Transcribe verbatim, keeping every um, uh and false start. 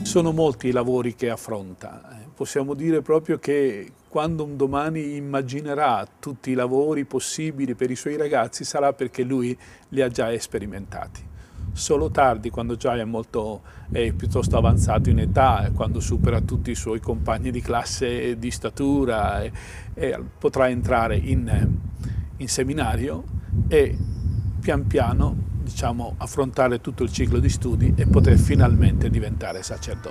Sono molti i lavori che affronta. Possiamo dire proprio che quando un domani immaginerà tutti i lavori possibili per i suoi ragazzi sarà perché lui li ha già sperimentati. Solo tardi, quando già è, molto, è piuttosto avanzato in età, quando supera tutti i suoi compagni di classe di statura, e, e potrà entrare in, in seminario e pian piano, diciamo, affrontare tutto il ciclo di studi e poter finalmente diventare sacerdote.